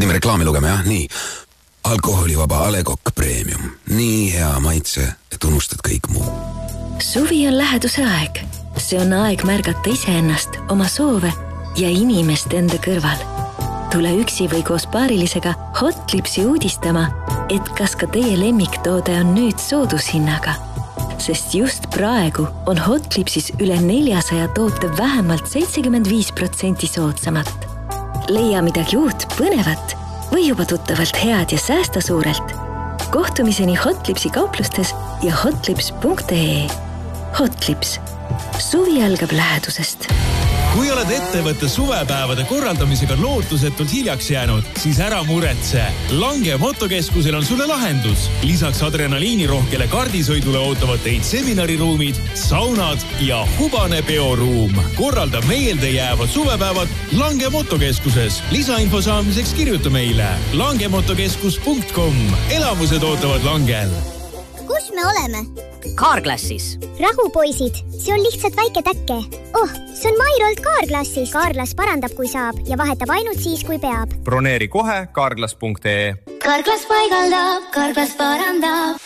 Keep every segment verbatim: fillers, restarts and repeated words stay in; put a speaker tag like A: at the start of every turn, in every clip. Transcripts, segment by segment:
A: Pidime reklaami lugema, jah? Nii. Alkoholivaba A Le Coq Premium. Nii hea maitse, et unustad kõik muu.
B: Suvi on läheduse aeg. See on aeg märgata iseennast, oma soove ja inimest enda kõrval. Tule üksi või koos paarilisega Hotlipsi uudistama, et kas ka teie lemmiktoode on nüüd soodushinnaga. Sest just praegu on Hotlipsis üle neljasaja toote vähemalt seitsekümmend viis protsenti soodsamat. Leia midagi uut, põnevat või juba tuttavalt head ja säästa suurelt. Kohtumiseni Hotlipsi kauplustes ja hotlips punkt ee. Hotlips. Suvi algab lähedusest.
C: Kui oled ettevõtte suvepäevade korraldamisega lootusetult hiljaks jäänud, siis ära muretse. Lange motokeskusel on sulle lahendus. Lisaks adrenaliinirohkele kardisõidule ootavad teid seminariruumid, saunad ja hubane peoruum. Korralda meelde jäävad suvepäevad Lange motokeskuses. Lisainfo saamiseks kirjuta meile langemotokeskus punkt com. Elamused ootavad Langel.
D: Kus me oleme?
E: Kaarklassis.
D: Rahu, poisid. See on lihtsalt väike täkke. Oh, see on Mairolt Kaarklassis. Kaarklas parandab, kui saab ja vahetab ainult siis, kui peab.
F: Broneeri kohe kaarklas punkt ee.
D: Kaarklas paigaldab, Kaarklas parandab.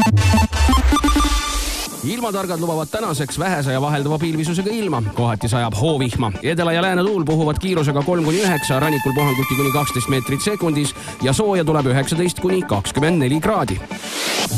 G: Ilmatargad lubavad tänaseks vähese ja vaheldava pilvisusega ilma. Kohati sajab hoovihma. Edela ja lääne tuul puhuvad kiirusega kolm kuni üheksa, rannikul puhanguti kuni kaksteist meetrit sekundis ja sooja tuleb üheksateist kuni kakskümmend neli kraadi.